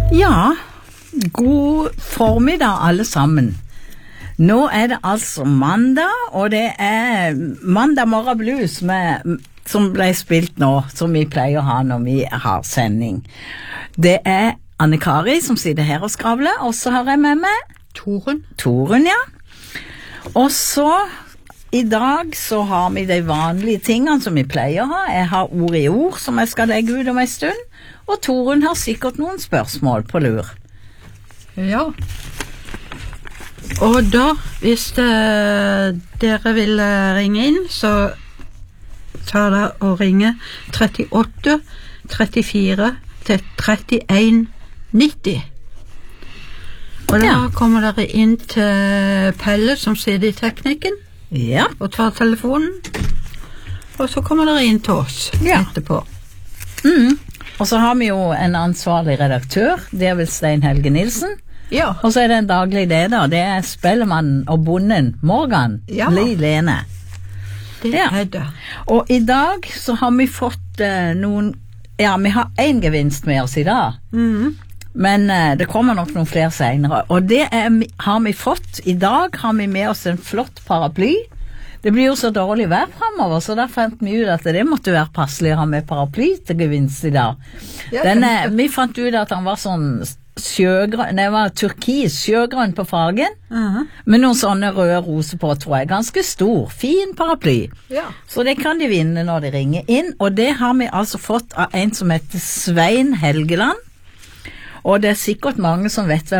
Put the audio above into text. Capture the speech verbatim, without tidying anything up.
Ja, god formiddag alle sammen. Nå er det altså mandag, og det er mandag morgen blues med, som ble spilt nå, som vi pleier å ha når vi har sending. Det er Anne-Kari som sitter her og skravler, og så har jeg med meg Torunn. Torunn, ja. Og så i dag så har vi de vanlige tingene som vi pleier å ha. Jeg har ord i ord som jeg skal legge ut om en stund, og Torunn har sikkert noen spørsmål på lur. Ja. Og da, hvis det, dere vil ringe inn, så tar dere og ringer trettiåtte trettifire til trettien nitti. Og da ja. Kommer dere inn til Pelle som sitter i teknikken, ja. Og tar telefonen, og så kommer dere inn til oss ja. Etterpå. Mm. Og så har vi jo en ansvarlig redaktør, det er vel Stein Helge Nilsen. Ja. Og så er det en daglig leder, det er spellemannen og bonden Morgan ja. Li Lene. Det ja. Er det. Og i dag så har vi fått uh, noen, ja, vi har en gevinst med oss i dag. Mhm. Men uh, det kommer nok noen flere senere. Og det er, har vi fått. I dag har vi med oss en flott paraply. Det blir jo så dårlig vær fremover, så da fant vi ut at det måtte være passelig å ha med paraply til gevinst i dag. Ja, Den, uh, vi fant ut at han var sånn sjøgrønn, det var turkis, sjøgrønn på fargen, uh-huh. med noen sånne røde roser på, tror jeg. Ganske stor, fin paraply. Ja. Så det kan de vinne når de ringer inn, og det har vi altså fått av en som heter Svein Helgeland. Og det er sikkert mange som vet hvem